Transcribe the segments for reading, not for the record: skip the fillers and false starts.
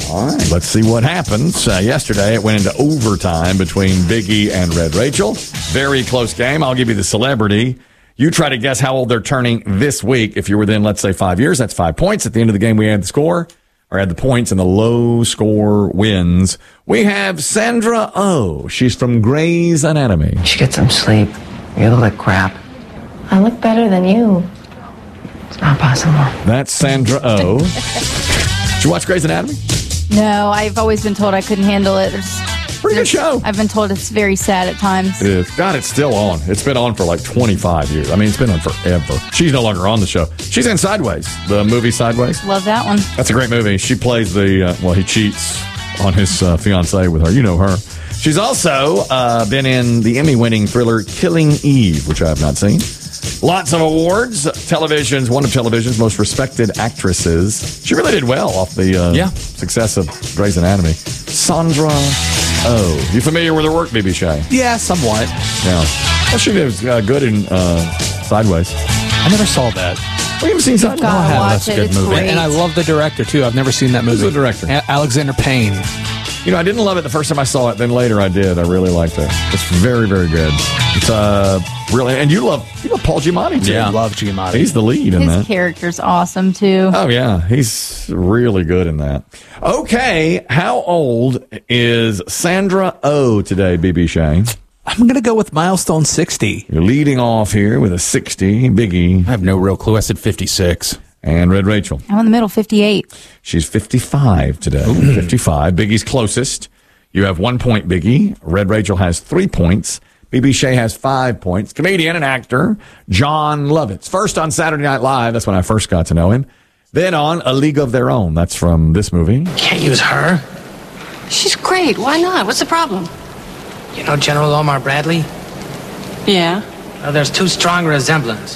All right, let's see what happens. Yesterday, it went into overtime between Biggie and Red Rachel. Very close game. I'll give you the celebrity. You try to guess how old they're turning this week. If you're within, let's say, 5 years, that's 5 points. At the end of the game, we add the score, or add the points, and the low score wins. We have Sandra Oh. She's from Grey's Anatomy. You should get some sleep. You look like crap. I look better than you. It's not possible. That's Sandra Oh. Did you watch Grey's Anatomy? No, I've always been told I couldn't handle it. Pretty good show. I've been told it's very sad at times. It is. God, it's still on. It's been on for like 25 years. I mean, it's been on forever. She's no longer on the show. She's in Sideways, the movie Sideways. Love that one. That's a great movie. She plays he cheats on his fiancée with her. You know her. She's also been in the Emmy-winning thriller Killing Eve, which I have not seen. Lots of awards. One of television's most respected actresses. She really did well off the success of Grey's Anatomy. Sandra Oh. You familiar with her work, BB Shea? Yeah, somewhat. Yeah. Well, she was good in Sideways. I never saw that. We haven't seen Sideways. Watch That's a good movie. And I love the director, too. I've never seen that movie. Who's the director? Alexander Payne. You know, I didn't love it the first time I saw it. Then later I did. I really liked it. It's very, very good. It's really, and you love Paul Giamatti too. Yeah, I love Giamatti. He's the lead in that. His character's awesome too. Oh yeah, he's really good in that. Okay, how old is Sandra Oh today, BB Shane? I'm going to go with milestone 60. You're leading off here with a 60, Biggie. I have no real clue. I said 56. And Red Rachel. I'm in the middle, 58. She's 55 today. 55. Biggie's closest. You have 1 point, Biggie. Red Rachel has 3 points. BB Shea has 5 points. Comedian and actor Jon Lovitz. First on Saturday Night Live. That's when I first got to know him. Then on A League of Their Own. That's from this movie. Can't use her. She's great. Why not? What's the problem? You know General Omar Bradley? Yeah. Well, there's too strong a resemblance.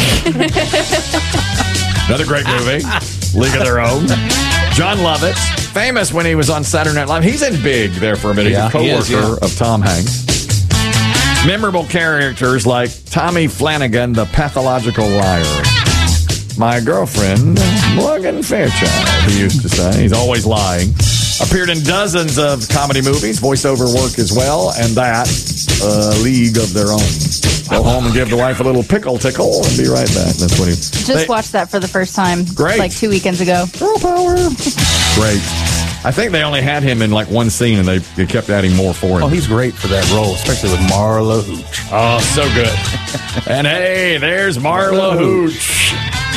Another great movie, League of Their Own. Jon Lovitz, famous when he was on Saturday Night Live. He's in Big there for a minute. He's a co-worker of Tom Hanks. Memorable characters like Tommy Flanagan, the pathological liar. My girlfriend, Morgan Fairchild, he used to say. He's always lying. Appeared in dozens of comedy movies, voiceover work as well, and that, League of Their Own. Go home and give the wife a little pickle tickle and be right back. That's what he... Just watched that for the first time. Great. Like 2 weekends ago. Girl power. Great. I think they only had him in like one scene and they kept adding more for him. Oh, he's great for that role, especially with Marla Hooch. Oh, so good. And hey, there's Marla Hooch.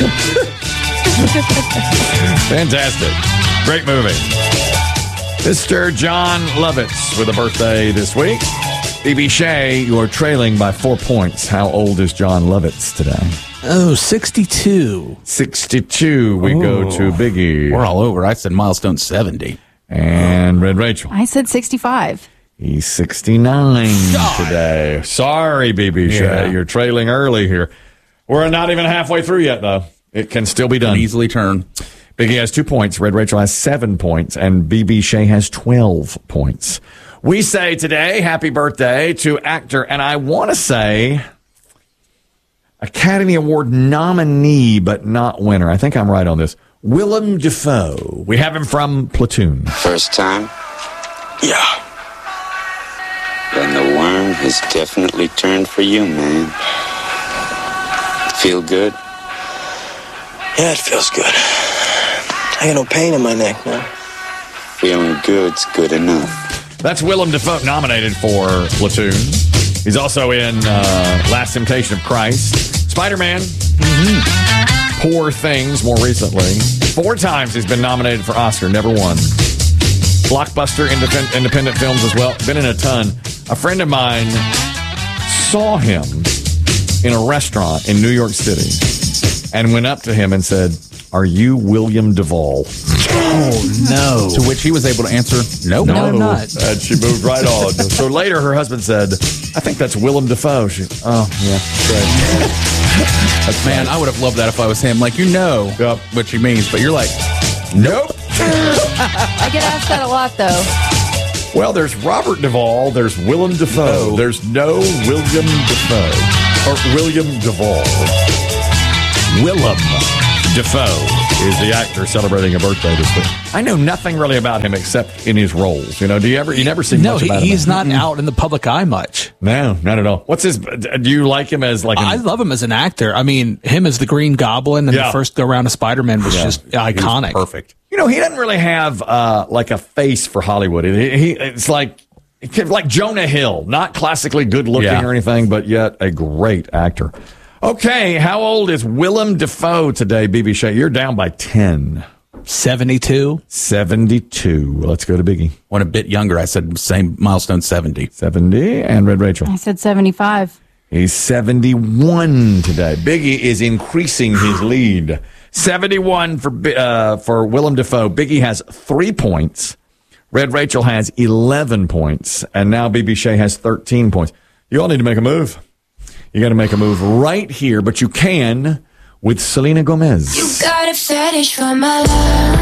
Fantastic. Great movie. Mr. Jon Lovitz with a birthday this week. BB Shea, you are trailing by 4 points. How old is Jon Lovitz today? Oh, 62. 62. We go to Biggie. We're all over. I said milestone 70. And Red Rachel. I said 65. He's 69 today. Sorry, BB Shea. You're trailing early here. We're not even halfway through yet, though. It can still be done. Can easily turn. Biggie has 2 points. Red Rachel has 7 points. And BB Shea has 12 points. We say today, happy birthday to actor, and I want to say Academy Award nominee, but not winner. I think I'm right on this. Willem Dafoe. We have him from Platoon. First time? Yeah. Then the worm has definitely turned for you, man. Feel good? Yeah, it feels good. I got no pain in my neck now. Feeling good's good enough. That's Willem Dafoe, nominated for Platoon. He's also in Last Temptation of Christ. Spider-Man. Poor Things, more recently. 4 times he's been nominated for Oscar, never won. Blockbuster independent films as well. Been in a ton. A friend of mine saw him in a restaurant in New York City and went up to him and said, "Are you William Duvall?" Oh, no. To which he was able to answer, nope, no, I'm not. And she moved right on. So later her husband said, "I think that's Willem Dafoe." She, oh, yeah, great. That's Man, I would have loved that if I was him. Like, you know what she means, but you're like, nope. I get asked that a lot, though. Well, there's Robert Duvall. There's Willem Dafoe. No. There's no William Dafoe. Or William Duvall. Willem Dafoe is the actor celebrating a birthday this week. I know nothing really about him except in his roles. You know, you never see much about him? No, he's not out in the public eye much. No, not at all. What's his? Do you like him as like? I love him as an actor. I mean, him as the Green Goblin and the first go round of Spider-Man was just iconic. Perfect. You know, he doesn't really have like a face for Hollywood. It's like Jonah Hill, not classically good looking or anything, but yet a great actor. Okay, how old is Willem Dafoe today, BB Shea? You're down by 10. 72. 72. Let's go to Biggie. One a bit younger. I said same milestone, 70. 70. And Red Rachel. I said 75. He's 71 today. Biggie is increasing his lead. 71 for Willem Dafoe. Biggie has 3 points. Red Rachel has 11 points. And now BB Shea has 13 points. You all need to make a move. You got to make a move right here, but you can with Selena Gomez. You got a fetish for my love.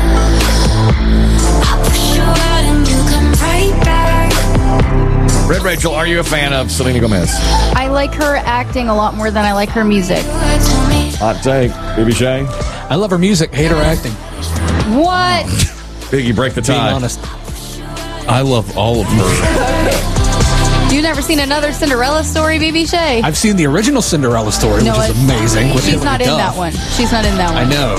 I'll push you out and you come right back. Red Rachel, are you a fan of Selena Gomez? I like her acting a lot more than I like her music. Hot take. BB Shea? I love her music, hate her acting. What? Biggie, break the tie. Being honest. I love all of her. You've never seen another Cinderella story, BB Shea? I've seen the original Cinderella story, which is amazing. She's not in that one. She's not in that one. I know.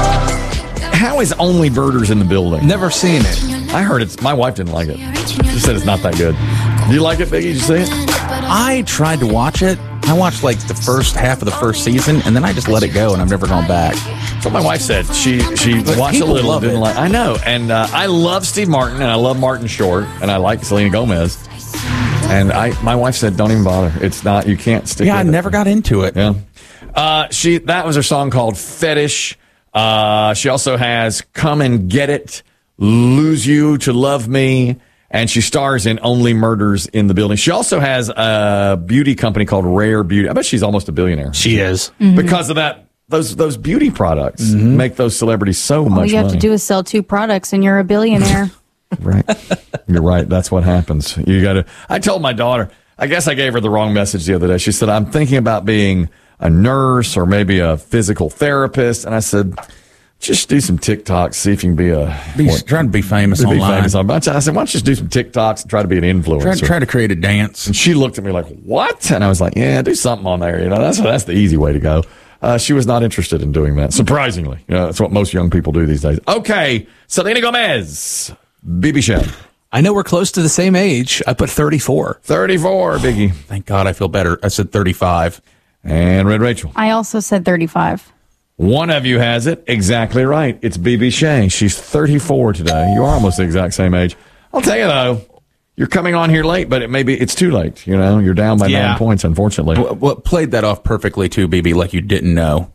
How is Only Birders in the Building? Never seen it. I heard it's. My wife didn't like it. She said it's not that good. Do you like it, Biggie? Did you see it? I tried to watch it. I watched like the first half of the first season, and then I just let it go, and I've never gone back. That's what my wife said. She watched a little, and didn't like. I know, and I love Steve Martin, and I love Martin Short, and I like Selena Gomez. And my wife said, "Don't even bother. It's not. You can't stick." Yeah, with I never got into it. Yeah. That was her song called Fetish. She also has Come and Get It, Lose You to Love Me, and she stars in Only Murders in the Building. She also has a beauty company called Rare Beauty. I bet she's almost a billionaire. She is. Mm-hmm. Because of that, those beauty products make those celebrities so much money. All you have to do is sell 2 products and you're a billionaire. Right. You're right. That's what happens. You got to. I told my daughter, I guess I gave her the wrong message the other day. She said, I'm thinking about being a nurse or maybe a physical therapist. And I said, just do some TikToks, see if you can be trying to be famous online. I said, why don't you just do some TikToks and try to be an influencer? Try to create a dance. And she looked at me like, what? And I was like, yeah, do something on there. You know, that's the easy way to go. She was not interested in doing that. Surprisingly. That's what most young people do these days. Okay. Selena Gomez. BB Shea. I know we're close to the same age. I put 34. 34, Biggie. Thank God I feel better. I said 35. And Red Rachel. I also said 35. One of you has it exactly right. It's BB Shea. She's 34 today. You are almost the exact same age. I'll tell you, though, you're coming on here late, but it's too late. You know, you're down by 9 points, unfortunately. What played that off perfectly, too, BB, like you didn't know.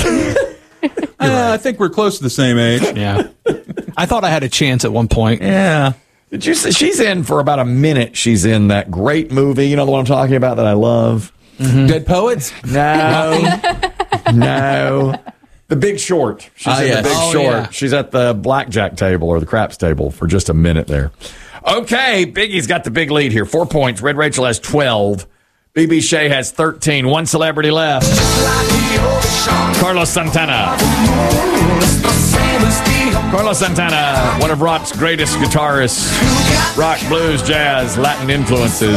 I think we're close to the same age. Yeah. I thought I had a chance at one point. Yeah. Did you see? She's in for about a minute. She's in that great movie. You know the one I'm talking about that I love? Mm-hmm. Dead Poets? No. No. The Big Short. She's in The Big Short. Yeah. She's at the blackjack table or the craps table for just a minute there. Okay, Biggie's got the big lead here. 4 points. Red Rachel has 12. BB Shea has 13. One celebrity left. Carlos Santana. Carlos Santana, one of rock's greatest guitarists. Rock, blues, jazz, Latin influences.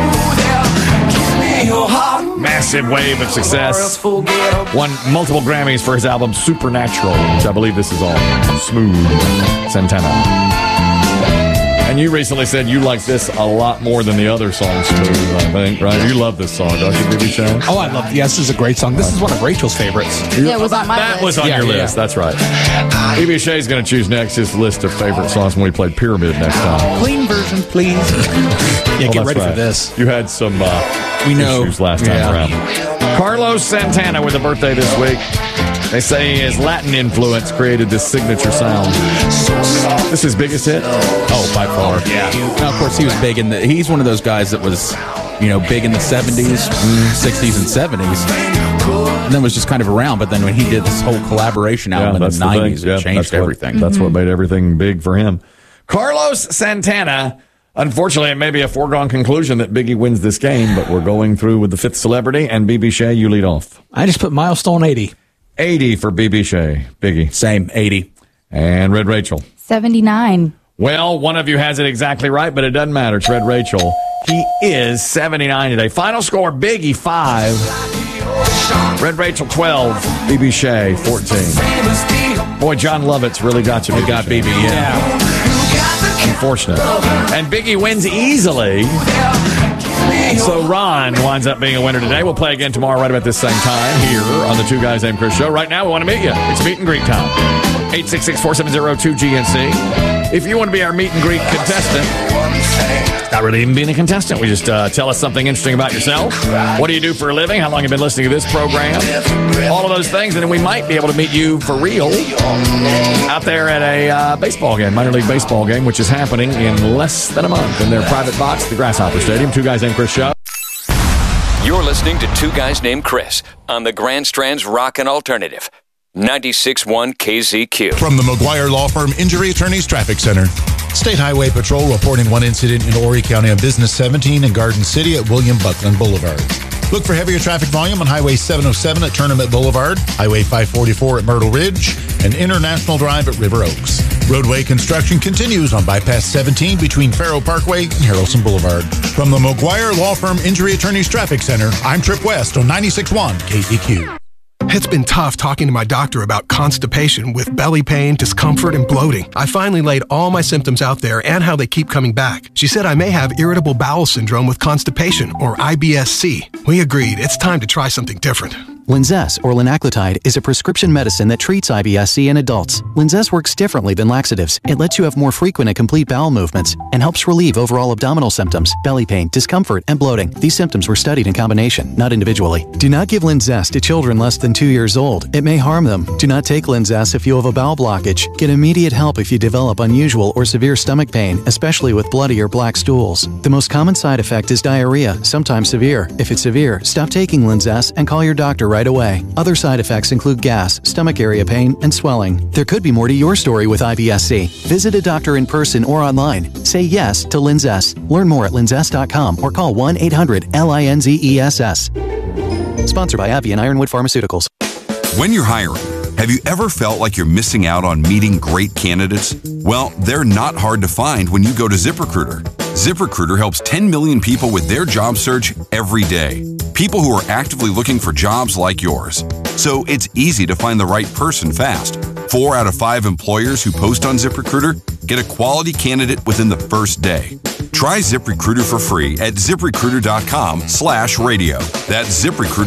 Massive wave of success. Won multiple Grammys for his album Supernatural, which I believe this is all. Smooth Santana. And you recently said you like this a lot more than the other songs, too, I think, right? You love this song, don't you, BB Shea? Oh, I love it. Yes, this is a great song. This is one of Rachel's favorites. Yeah, it was on my list. That was on your list. That's right. BB Shea's going to choose next his list of favorite songs when we play Pyramid next time. Clean version, please. Yeah, get ready for this. You had some issues last time around. Carlos Santana with a birthday this week. They say his Latin influence created this signature sound. This is his biggest hit? Oh, by far. Yeah. Now, of course, he was big he's one of those guys that was, big in the 70s, 60s, and 70s. And then was just kind of around. But then when he did this whole collaboration album in the 90s, it changed everything. That's what made everything big for him. Carlos Santana. Unfortunately, it may be a foregone conclusion that Biggie wins this game, but we're going through with the fifth celebrity, and BB Shea, you lead off. I just put milestone 80. 80 for BB Shea. Biggie. Same, 80. And Red Rachel. 79. Well, one of you has it exactly right, but it doesn't matter. It's Red Rachel. He is 79 today. Final score, Biggie 5. Red Rachel 12. BB Shea 14. Boy, John Lovitz really got you. He got BB, yeah. Unfortunate. And Biggie wins easily. So Ron winds up being a winner today. We'll play again tomorrow right about this same time here on the Two Guys Named Chris show. Right now, we want to meet you. It's meet and greet time. 866-470-2GNC. If you want to be our meet and greet contestant, not really even being a contestant. We just tell us something interesting about yourself. What do you do for a living? How long have you been listening to this program? All of those things. And then we might be able to meet you for real out there at a baseball game, minor league baseball game, which is happening in less than a month in their private box at the Grasshopper Stadium. Two Guys Named Chris show. You're listening to Two Guys Named Chris on the Grand Strand's Rockin' Alternative. 96.1 KZQ. From the McGuire Law Firm Injury Attorneys Traffic Center. State Highway Patrol reporting one incident in Horry County on Business 17 in Garden City at William Buckland Boulevard. Look for heavier traffic volume on Highway 707 at Tournament Boulevard, Highway 544 at Myrtle Ridge, and International Drive at River Oaks. Roadway construction continues on Bypass 17 between Faro Parkway and Harrelson Boulevard. From the McGuire Law Firm Injury Attorneys Traffic Center, I'm Trip West on 96.1 KZQ. It's been tough talking to my doctor about constipation with belly pain, discomfort, and bloating. I finally laid all my symptoms out there and how they keep coming back. She said I may have irritable bowel syndrome with constipation, or IBS-C. We agreed it's time to try something different. Linzess, or linaclotide, is a prescription medicine that treats IBS-C in adults. Linzess works differently than laxatives. It lets you have more frequent and complete bowel movements and helps relieve overall abdominal symptoms, belly pain, discomfort, and bloating. These symptoms were studied in combination, not individually. Do not give Linzess to children less than 2 years old. It may harm them. Do not take Linzess if you have a bowel blockage. Get immediate help if you develop unusual or severe stomach pain, especially with bloody or black stools. The most common side effect is diarrhea, sometimes severe. If it's severe, stop taking Linzess and call your doctor right away. Other side effects include gas, stomach area pain, and swelling. There could be more to your story with IBS-C. Visit a doctor in person or online. Say yes to Linzess. Learn more at linzess.com or call 1-800-LINZESS. Sponsored by AbbVie and Ironwood Pharmaceuticals. When you're hiring, have you ever felt like you're missing out on meeting great candidates? Well, they're not hard to find when you go to ZipRecruiter. ZipRecruiter helps 10 million people with their job search every day. People who are actively looking for jobs like yours. So it's easy to find the right person fast. 4 out of 5 employers who post on ZipRecruiter get a quality candidate within the first day. Try ZipRecruiter for free at ZipRecruiter.com/radio. That's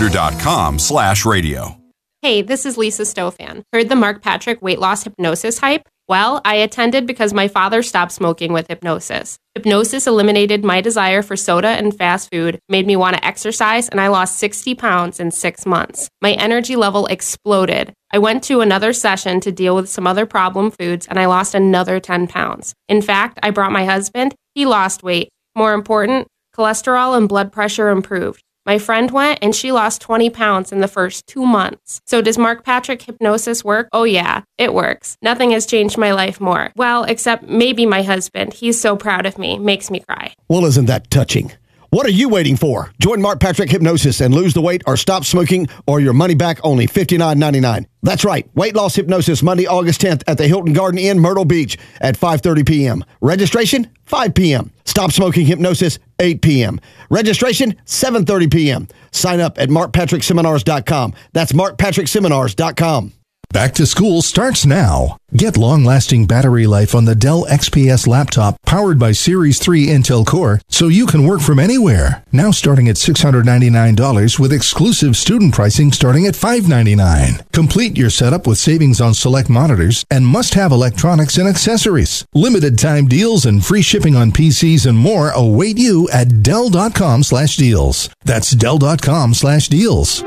ZipRecruiter.com/radio. Hey, this is Lisa Stofan. Heard the Mark Patrick weight loss hypnosis hype? Well, I attended because my father stopped smoking with hypnosis. Hypnosis eliminated my desire for soda and fast food, made me want to exercise, and I lost 60 pounds in 6 months. My energy level exploded. I went to another session to deal with some other problem foods, and I lost another 10 pounds. In fact, I brought my husband. He lost weight. More important, cholesterol and blood pressure improved. My friend went and she lost 20 pounds in the first 2 months. So does Mark Patrick hypnosis work? Oh yeah, it works. Nothing has changed my life more. Well, except maybe my husband. He's so proud of me. Makes me cry. Well, isn't that touching? What are you waiting for? Join Mark Patrick Hypnosis and lose the weight or stop smoking or your money back only $59.99. That's right. Weight loss hypnosis Monday, August 10th at the Hilton Garden Inn, Myrtle Beach at 5:30 p.m. Registration, 5 p.m. Stop smoking hypnosis, 8 p.m. Registration, 7:30 p.m. Sign up at markpatrickseminars.com. That's markpatrickseminars.com. Back to school starts now. Get long-lasting battery life on the Dell XPS laptop powered by Series 3 Intel Core so you can work from anywhere. Now starting at $699 with exclusive student pricing starting at $599. Complete your setup with savings on select monitors and must-have electronics and accessories. Limited time deals and free shipping on PCs and more await you at Dell.com/deals. That's Dell.com/deals.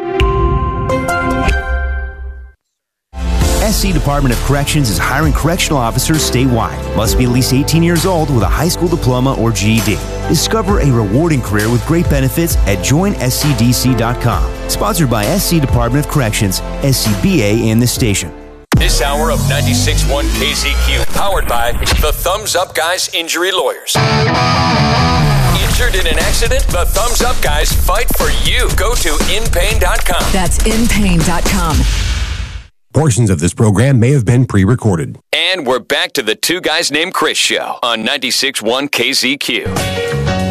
SC Department of Corrections is hiring correctional officers statewide. Must be at least 18 years old with a high school diploma or GED. Discover a rewarding career with great benefits at joinscdc.com. Sponsored by SC Department of Corrections, SCBA, and the station. This hour of 96.1 KZQ, powered by the Thumbs Up Guys Injury Lawyers. Injured in an accident? The Thumbs Up Guys fight for you. Go to inpain.com. That's inpain.com. Portions of this program may have been pre-recorded. And we're back to the Two Guys Named Chris show on 96.1 KZQ.